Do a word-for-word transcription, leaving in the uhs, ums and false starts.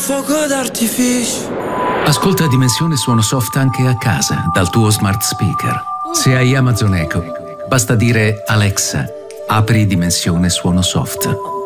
fuoco d'artificio. Ascolta Dimensione Suono Soft anche a casa, dal tuo smart speaker. Se hai Amazon Echo, basta dire Alexa, apri Dimensione Suono Soft.